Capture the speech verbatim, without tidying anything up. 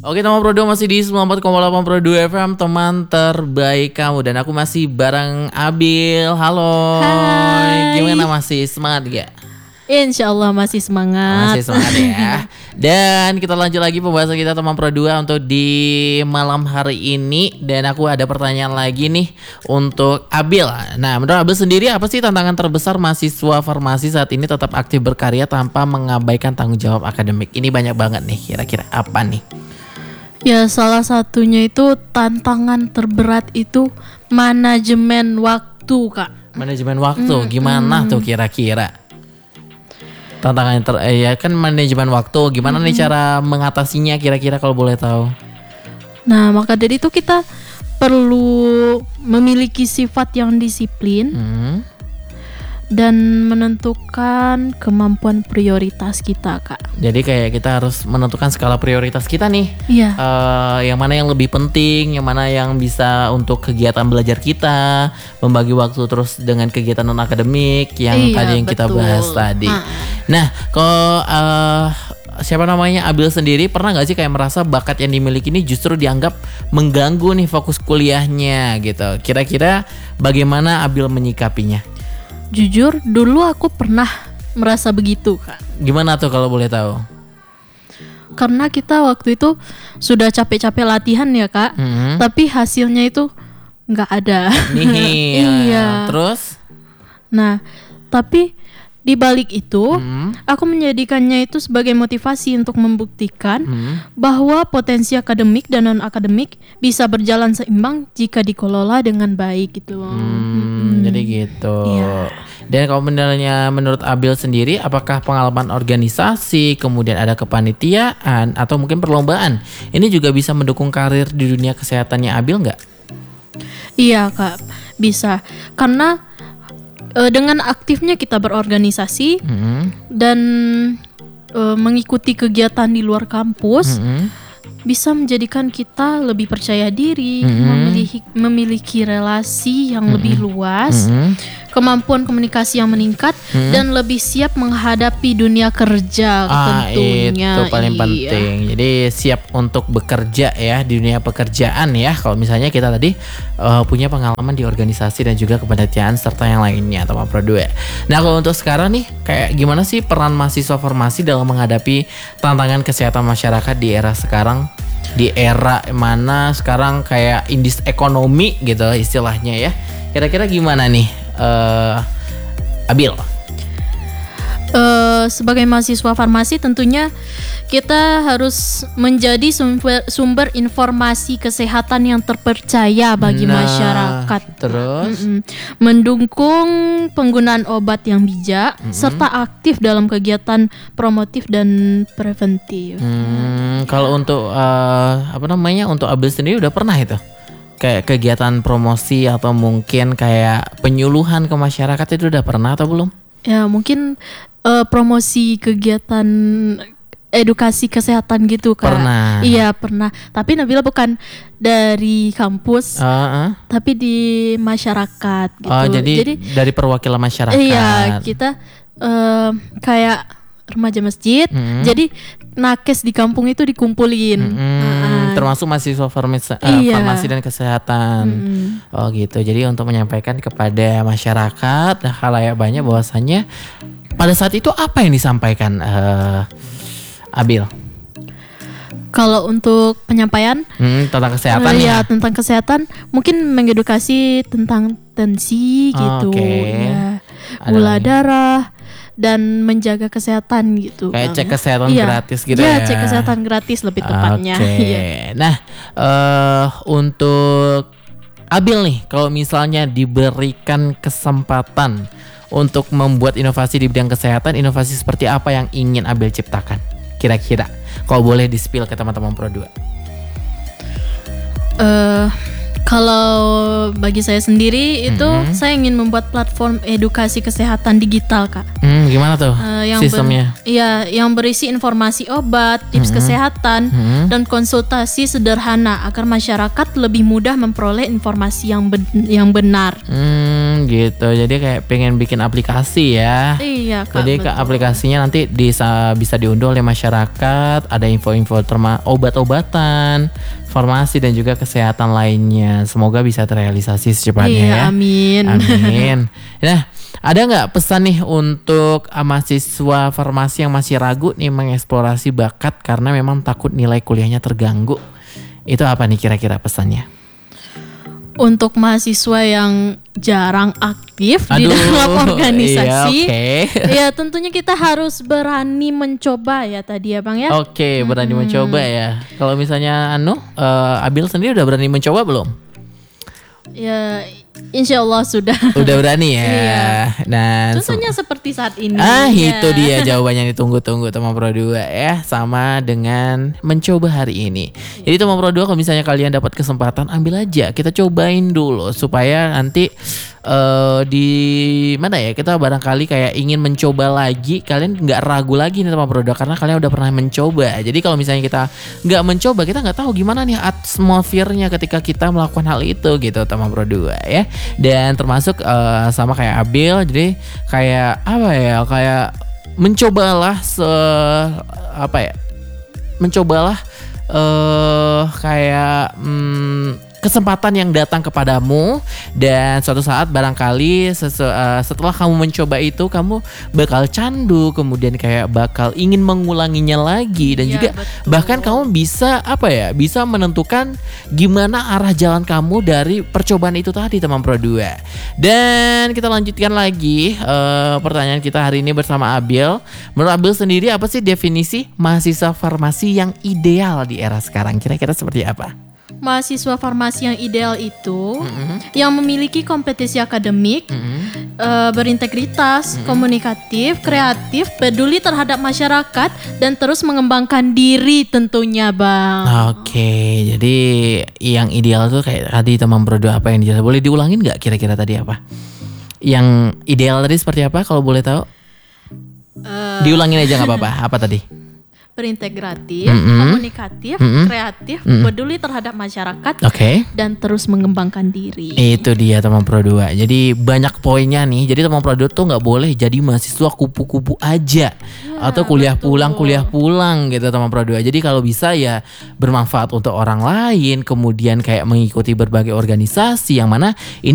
Oke, teman Pro dua masih di sembilan puluh empat koma delapan Pro dua F M, teman terbaik kamu. Dan aku masih bareng Abil. Halo. Hai. Gimana, masih semangat gak? Insya Allah masih semangat. Masih semangat ya. Dan kita lanjut lagi pembahasan kita teman Pro dua untuk di malam hari ini. Dan aku ada pertanyaan lagi nih untuk Abil. Nah, menurut Abil sendiri apa sih tantangan terbesar mahasiswa farmasi saat ini tetap aktif berkarya tanpa mengabaikan tanggung jawab akademik? Ini banyak banget nih, kira-kira apa nih? Ya, salah satunya itu tantangan terberat itu manajemen waktu, Kak. Manajemen waktu, Mm, gimana mm. tuh kira-kira? Tantangan ter eh, ya kan manajemen waktu, gimana Mm. nih cara mengatasinya kira-kira kalau boleh tahu? Nah, maka dari itu kita perlu memiliki sifat yang disiplin Hmm. dan menentukan kemampuan prioritas kita, Kak. Jadi kayak kita harus menentukan skala prioritas kita nih. Iya. Eh, yang mana yang lebih penting, yang mana yang bisa untuk kegiatan belajar kita, membagi waktu terus dengan kegiatan non akademik yang Iya, tadi yang kita betul. bahas tadi. Ah. Nah, kalau eh, siapa namanya Abil sendiri pernah nggak sih kayak merasa bakat yang dimiliki ini justru dianggap mengganggu nih fokus kuliahnya gitu? Kira-kira bagaimana Abil menyikapinya? Jujur, dulu aku pernah merasa begitu, Kak. Gimana tuh kalau boleh tahu? Karena kita waktu itu sudah capek-capek latihan ya, Kak. Hmm. Tapi hasilnya itu nggak ada. Nih, Iya. terus? Nah, tapi di balik itu, Hmm. aku menjadikannya itu sebagai motivasi untuk membuktikan Hmm. bahwa potensi akademik dan non akademik bisa berjalan seimbang jika dikelola dengan baik gitu. Hmm, Mm-mm. jadi gitu. Iya. Dan kalau menurutnya menurut Abil sendiri, apakah pengalaman organisasi, kemudian ada kepanitiaan atau mungkin perlombaan, ini juga bisa mendukung karir di dunia kesehatannya Abil nggak? Iya, Kak, bisa. Karena eh, dengan aktifnya kita berorganisasi Hmm. dan eh, mengikuti kegiatan di luar kampus, Hmm. bisa menjadikan kita lebih percaya diri, Mm-mm. memiliki memiliki relasi yang lebih luas, Hmm. kemampuan komunikasi yang meningkat, Mm. dan lebih siap menghadapi dunia kerja Ah, tentunya. itu paling Iya. penting. Jadi siap untuk bekerja ya di dunia pekerjaan ya. Kalau misalnya kita tadi eh, punya pengalaman di organisasi dan juga kepanitiaan serta yang lainnya, teman Pro dua. Nah, kalau untuk sekarang nih, kayak gimana sih peran mahasiswa farmasi dalam menghadapi tantangan kesehatan masyarakat di era sekarang? Di era mana sekarang kayak indis ekonomi gitu istilahnya ya. Kira-kira gimana nih, eh, Abil? Eh, sebagai mahasiswa farmasi tentunya kita harus menjadi sumber, sumber informasi kesehatan yang terpercaya bagi Nah, masyarakat. terus? Mm-mm. Mendukung penggunaan obat yang bijak serta aktif dalam kegiatan promotif dan preventif. Hmm, kalau untuk eh, apa namanya untuk Abil sendiri udah pernah itu kayak kegiatan promosi atau mungkin kayak penyuluhan ke masyarakat itu udah pernah atau belum? Ya, mungkin eh, promosi kegiatan edukasi kesehatan gitu, Kak. Pernah. Iya, pernah. Tapi Nabila bukan dari kampus, Ah, ah. tapi di masyarakat gitu. Oh, jadi, dari perwakilan masyarakat. iya, kita eh, kayak remaja masjid. Mm-mm. Jadi nakes di kampung itu dikumpulin. Hmm, Ah, termasuk mahasiswa farmasi, eh, Iya. farmasi dan kesehatan. mm-mm. Oh gitu. Jadi untuk menyampaikan kepada masyarakat khalayak banyak bahwasannya pada saat itu apa yang disampaikan eh, Abil? Kalau untuk penyampaian Hmm, tentang kesehatan eh, ya. ya tentang kesehatan, mungkin mengedukasi tentang tensi gitu, Oke. ya, Ada gula lagi? darah dan menjaga kesehatan gitu. Kayak Bang. cek kesehatan Iya. gratis gitu Iya, ya. cek kesehatan gratis lebih tepatnya. Oke. Iya. Nah, eh untuk Abil nih, kalau misalnya diberikan kesempatan untuk membuat inovasi di bidang kesehatan, inovasi seperti apa yang ingin Abil ciptakan? Kira-kira, kalau boleh di-spill ke teman-teman Pro dua. Eh, kalau bagi saya sendiri itu Mhm. saya ingin membuat platform edukasi kesehatan digital, Kak. Hmm, gimana tuh Eh, yang ber- sistemnya? Iya, yang berisi informasi obat, tips Mhm. kesehatan, Mhm. dan konsultasi sederhana agar masyarakat lebih mudah memperoleh informasi yang ben- yang benar. Hmm, Hmm, gitu. Jadi kayak pengen bikin aplikasi ya. Iya Kak. Jadi ke betul. aplikasinya nanti bisa bisa diunduh oleh masyarakat, ada info-info terma obat-obatan, farmasi dan juga kesehatan lainnya. Semoga bisa terrealisasi secepatnya Iya, ya. amin. Amin. Nah, ada nggak pesan nih untuk uh, mahasiswa farmasi yang masih ragu nih mengeksplorasi bakat karena memang takut nilai kuliahnya terganggu? Itu apa nih kira-kira pesannya? Untuk mahasiswa yang jarang aktif di Aduh, dalam organisasi, iya, oke. ya tentunya kita harus berani mencoba ya tadi ya Bang ya. Oke, berani mencoba ya. Kalau misalnya Anu, uh, Abil sendiri udah berani mencoba belum? Ya, insya Allah sudah. Udah berani ya. Iya. Dan Contohnya seperti saat ini. Ah, ya. itu dia jawabannya yang ditunggu-tunggu teman Pro dua ya, sama dengan mencoba hari ini. Jadi teman Pro dua kalau misalnya kalian dapat kesempatan ambil aja, kita cobain dulu supaya nanti uh, di mana ya, kita barangkali kayak ingin mencoba lagi, kalian nggak ragu lagi nih teman Pro dua karena kalian udah pernah mencoba. Jadi kalau misalnya kita nggak mencoba, kita nggak tahu gimana nih atmosfernya ketika kita melakukan hal itu gitu teman Pro dua ya. Dan termasuk uh, sama kayak Abil, jadi kayak apa ya, kayak mencobalah se apa ya mencobalah eh kayak hmm, kesempatan yang datang kepadamu, dan suatu saat barangkali sesu, uh, setelah kamu mencoba itu kamu bakal candu, kemudian kayak bakal ingin mengulanginya lagi, dan Iya, juga betul. bahkan kamu bisa apa ya bisa menentukan gimana arah jalan kamu dari percobaan itu tadi teman Pro dua. Dan kita lanjutkan lagi uh, pertanyaan kita hari ini bersama Abil. Menurut Abil sendiri apa sih definisi mahasiswa farmasi yang ideal di era sekarang? Kira-kira seperti apa? Mahasiswa farmasi yang ideal itu yang memiliki kompetensi akademik, eh, berintegritas, komunikatif, kreatif, peduli terhadap masyarakat, dan terus mengembangkan diri tentunya Bang. Oke, jadi yang ideal tuh kayak tadi teman Pro dua apa yang dijelasin? Boleh diulangin nggak kira-kira tadi apa? Yang ideal tadi seperti apa kalau boleh tahu? Eh, Diulangin aja nggak apa-apa. Apa tadi? berintegratif, Mm-mm. komunikatif, Mm-mm. kreatif, Mm-mm. peduli terhadap masyarakat, Oke. dan terus mengembangkan diri. Itu dia teman Pro dua. Jadi banyak poinnya nih. Jadi teman Pro dua tuh nggak boleh jadi mahasiswa kupu-kupu aja, atau kuliah betul. pulang kuliah pulang gitu teman Pro dua. Jadi kalau bisa ya bermanfaat untuk orang lain, kemudian kayak mengikuti berbagai organisasi yang mana ini